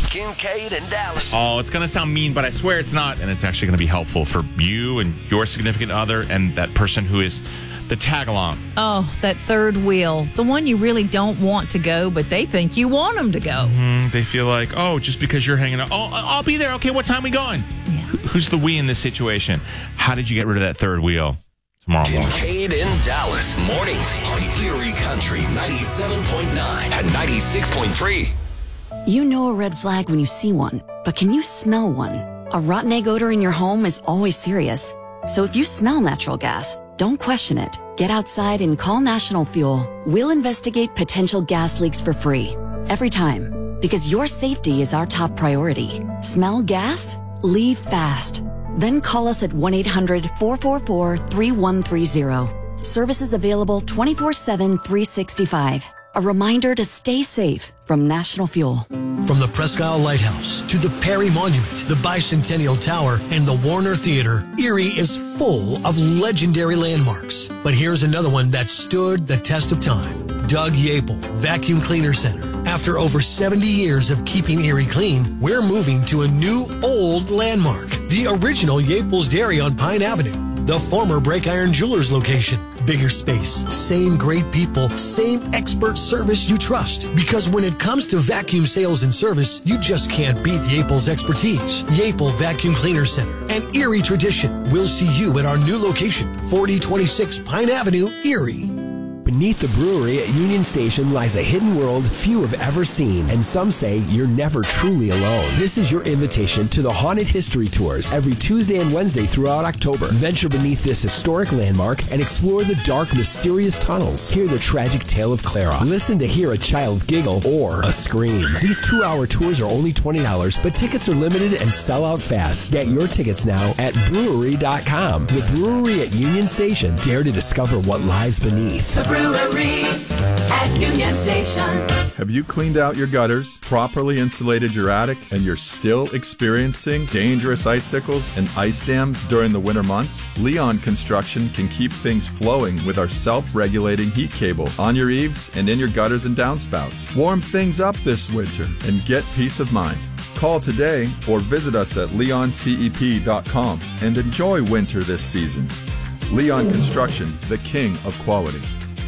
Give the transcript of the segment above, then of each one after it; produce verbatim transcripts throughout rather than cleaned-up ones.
Kincaid and Dallas. Oh, it's going to sound mean, but I swear it's not. And it's actually going to be helpful for you and your significant other and that person who is the tag-along. Oh, that third wheel. The one you really don't want to go, but they think you want them to go. Mm-hmm. They feel like, oh, just because you're hanging out. Oh, I'll be there. Okay, what time are we going? Yeah. Who's the we in this situation? How did you get rid of that third wheel? Tomorrow morning. Kincaid and Dallas. Mornings on Erie Country ninety-seven point nine and ninety-six point three. You know a red flag when you see one, but can you smell one? A rotten egg odor in your home is always serious. So if you smell natural gas, don't question it. Get outside and call National Fuel. We'll investigate potential gas leaks for free. Every time. Because your safety is our top priority. Smell gas? Leave fast. Then call us at one eight hundred four four four three one three zero. Services available twenty-four seven, three sixty-five. A reminder to stay safe from National Fuel. From the Presque Isle Lighthouse to the Perry Monument, the Bicentennial Tower, and the Warner Theater, Erie is full of legendary landmarks. But here's another one that stood the test of time. Doug Yapel, Vacuum Cleaner Center. After over seventy years of keeping Erie clean, we're moving to a new old landmark. The original Yapel's Dairy on Pine Avenue. The former Break Iron Jewelers location. Bigger space, same great people, same expert service you trust. Because when it comes to vacuum sales and service, you just can't beat Yapel's expertise. Yapel Vacuum Cleaner Center, an Erie tradition. We'll see you at our new location, forty twenty-six Pine Avenue, Erie. Beneath the brewery at Union Station lies a hidden world few have ever seen, and some say you're never truly alone. This is your invitation to the Haunted History Tours every Tuesday and Wednesday throughout October. Venture beneath this historic landmark and explore the dark, mysterious tunnels. Hear the tragic tale of Clara. Listen to hear a child's giggle or a scream. These two-hour tours are only twenty dollars, but tickets are limited and sell out fast. Get your tickets now at brewery dot com. The Brewery at Union Station. Dare to discover what lies beneath. Brewery at Union Station. Have you cleaned out your gutters, properly insulated your attic, and you're still experiencing dangerous icicles and ice dams during the winter months? Leon Construction can keep things flowing with our self-regulating heat cable on your eaves and in your gutters and downspouts. Warm things up this winter and get peace of mind. Call today or visit us at leon c e p dot com and enjoy winter this season. Leon Construction, the king of quality.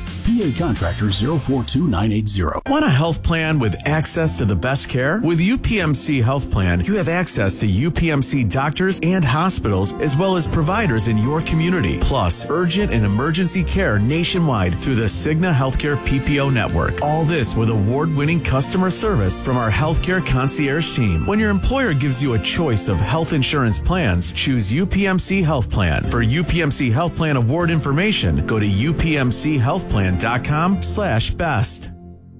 P A Contractor zero four two nine eight zero. Want a health plan with access to the best care? With U P M C Health Plan, you have access to U P M C doctors and hospitals, as well as providers in your community, plus urgent and emergency care nationwide through the Cigna Healthcare P P O network. All this with award-winning customer service from our healthcare concierge team. When your employer gives you a choice of health insurance plans, choose U P M C Health Plan. For U P M C Health Plan award information, go to U P M C health plan dot com slash best.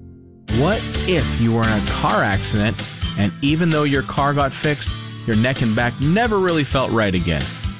What if you were in a car accident and even though your car got fixed, your neck and back never really felt right again?